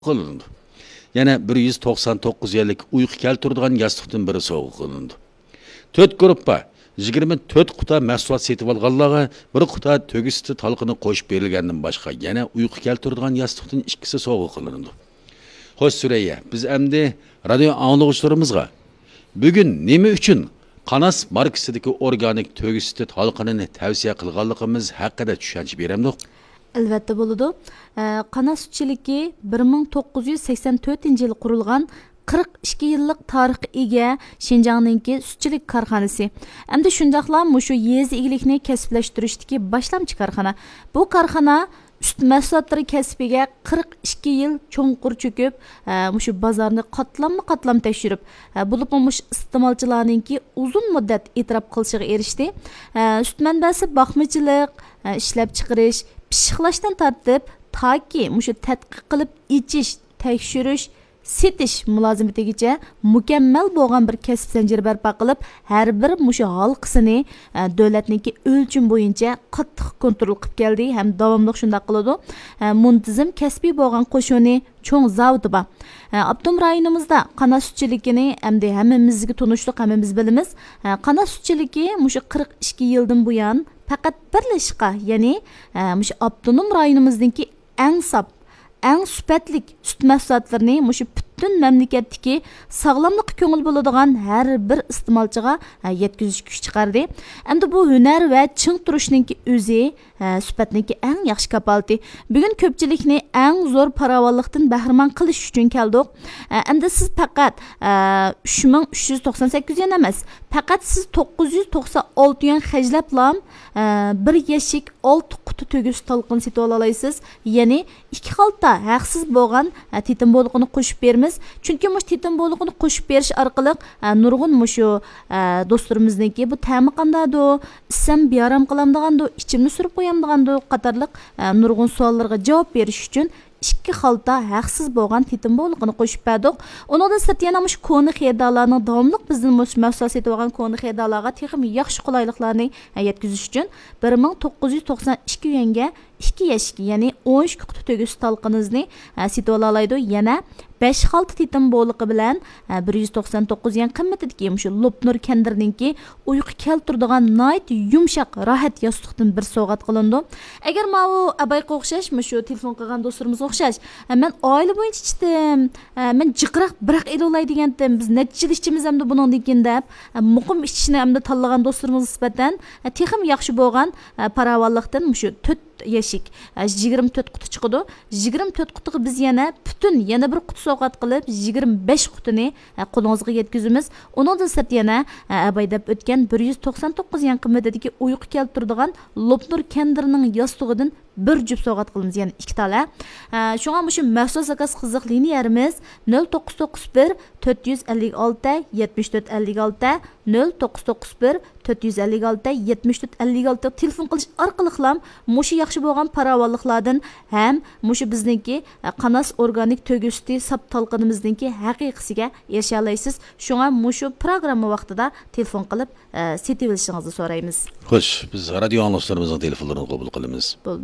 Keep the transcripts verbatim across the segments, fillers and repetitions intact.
qilindi. Yana bir yuz to'qson to'qqiz yillik uyqu keltiradigan yostiqdan biri sovg'a qilindi. to'rt gruppa yigirma to'rt quta mahsulot setib olganlarga bir quta to'g'isi talqini qo'shib berilgandan boshqa yana uyqu keltiradigan yostiqdan ikkisi sovg'a qilindi. Xo'sh Surayya, biz endi radio anglag'uchilarimizga bugun nima uchun Qanas markasidagi organik to'g'isi talqinini tavsiya qilganligimiz haqida tushuncha beramdik. Albatta bo'ladi. Qanas sütçülüki bir ming to'qqiz yuz sakson to'rtinchi yil qurilgan qirq ikki yillik tarixga ega Şinjan'ningki sütçülük karxanası. Hamda shundaqla mushu yezi igilikni kasblashtirish boshlamchi karxana. Bu karxana süt mahsulotlari kasbiga qirq ikki yil cho'nqur cho'kib, mushu bozorni qatlamma-qatlam tekshirib, bo'lib mush iste'molchilarningki uzun muddat e'tirof qilishiga erishdi. Süt manbasi boqmachilik, ishlab chiqarish, pishiqlashdan tortib toki mushu tadqiq qilib ichish, tekshirish, setish mulozimatigacha mukammal bo'lgan bir kasb zanjiri barpo qilib, har bir mushu halqasini davlatniki o'lchim bo'yicha qattiq kontrol qilib keldi ham davomli shunday qiladi. Muntizam kasbiy bo'lgan qo'shuni cho'ng zavodi bor. Abdum rayonimizda Qanas sütçülükini hamda hammamizga tunishliq, hammamiz bilamiz. Qanas sütçülüki mushu qirq ikki yildan buyon faqat birlashqa, ya'ni mushu Abdunum rayonimizdagi eng sap, eng sifatli süt mahsulotlarini mushu butun mamlakatdagi sog'lomlikqa ko'ngil bo'ladigan har bir iste'molchiga yetkazish kuch chiqardi. Endi bu hunar va ching turishninki o'zi sifatniki eng yaxshi kapolati. Bugun ko'pchilikni eng zo'r farovonlikdan bahramand qilish uchun keldik. Endi siz faqat uch ming uch yuz to'qson sakkiz yen emas, faqat siz to'qqiz yuz to'qson olti yen xajlablam bir yashik olti quti to'g'is talqin setib olasizsiz. Ya'ni ikki xalta haqsiz bo'lgan titin bo'liqini qo'shib beramiz. Chunki mush titin bo'liqini qo'shib berish orqali nurg'un mushu do'stlarimizniki bu ta'mi qandaydi, isam biyaram qilamdigandi, ichimni surib qo'yamdigandi qatorliq nurg'un savollarga javob berish uchun ikki xalta haqsiz bo'lgan titin bo'liqini qo'shib berdik. Uningdan sirt yana mush koni xedalarning davomli bizning mush mahsulot setib olgan koni xedalarga texnik yaxshi qulayliklarni yetkazish uchun bir ming to'qqiz yuz to'qson ikki yenga ikki yashki, ya'ni o'n uch quti to'g'is talqinizni setib olaydi. Yana besh xalta titin bo'liqi bilan bir yuz to'qson to'qqiz yen qimmatidagi mushu Lopnur Kendirninki uyqu keltiradigan night yumshoq rohat yostiqdan bir sovg'at qilindi. Agar ma'u abayga o'xshash, mushu telefon qilgan do'stlarimizga o'xshash, men oila bo'yicha ichdim, men jiqroq biroq elolay degandim, biz natijada ichimiz hamda buningdan keyin deb muqim ichishni hamda tanlagan do'stlarimizga nisbatan texnik yaxshi bo'lgan farovonlikdan mushu to'rt yashik yigirma to'rt quti chiqadi. yigirma to'rt qutiga biz yana butun yana bir quti sovg'at qilib yigirma besh qutini qo'lingizga yetkazamiz. Uningdan sirt yana abaydab o'tgan bir yuz to'qson to'qqiz yen qimmatidagi uyqu keltiradigan Lopnur Kendirning yostig'idan bir jup sovg'at qilamiz, ya'ni ikki tala. Shunga mushu mahsulot zakaz qiziq liniyamiz nol to'qqiz to'qqiz bir to'rt yuz ellik olti yetmish to'rt ellik olti nol to'qqiz to'qqiz bir to'rt yuz ellik olti yetmish to'rt ellik olti telefon qilish orqali ham mushu yaxshi bo'lgan farovonliklardan ham mushu bizningki Qanas organik to'g'isi sap talqinimizningki haqiqisiga erisha olasiz. Shunga mushu programma vaqtida telefon qilib setib olishingizni so'raymiz. Xo'sh, biz radio anglag'uchilarimizning telefonlarini qabul qilamiz. Bo'ldi.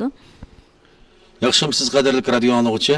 Yaxshimisiz qadrli radio anglag'uchi?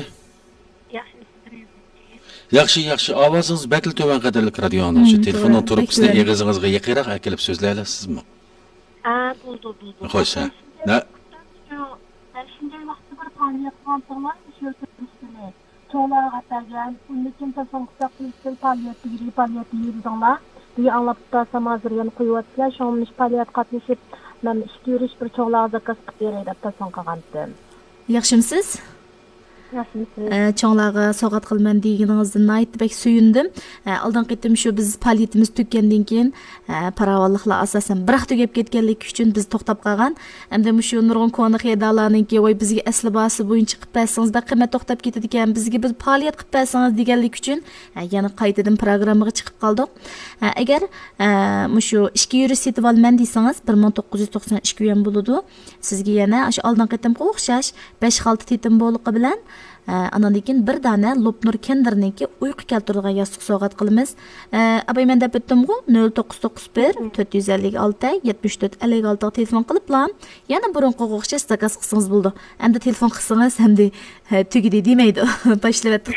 Yaxshi, yaxshi. Ovozingiz bakil to'van qadrli radio anglag'uchi. Telefondan turibsizda eg'izingizga yaqinroq kelib so'zlay olasizmi? Ha, bo'ldi, bo'ldi. Xo'sh. Na? Shunday vaqtda bir fa'oliyat qilganlar, shu o'tishni. Cho'lar qatargan, undan tasavvur qilib fa'oliyat yiri, fa'oliyat yiridanlar. Bu alapta samazirgan qo'yibdilar. Shomnish fa'oliyat qatnashib, men ishga yurish bir cho'lar zakaz qilib beray deb tasavvur qilgandim. Yaxshimisiz? Yaxshimisiz? Cho'nglarga sovg'at qilman deganingizdan aytib suyundim. Oldin qaytim shu biz faoliyatimiz tugagandan keyin farovonliklar asosan bir hafta tugab ketganlik uchun biz to'xtab qolgan. Hamda shu nurg'un koni xedalarningki voy bizga asli basi bo'yicha qilib bersangiz-da qiymat to'xtab ketadi ekan, bizga bir faoliyat qilib bersangiz deganlik uchun yana qaytadan programmaga chiqib qoldik. Agar shu ishga yurish setib olman desangiz bir ming to'qqiz yuz to'qson ikki yen bo'ladi. Sizga yana shu oldin qaytimga o'xshash besh xalta titin bo'liqi bilan Anandan keyin bir dana Lopnur Kendirniki uyqu keltiradigan yostiq sovg'at qilamiz. Abay men deb o'tdim-ku nol to'qqiz to'qqiz bir to'rt yuz ellik olti yetmish to'rt ellik olti ga telefon qiliblar. Yana burunqi o'xshash zakaz qilsangiz bo'ldi. Endi telefon qilsangiz hamda tugidi demaydi. Boshlab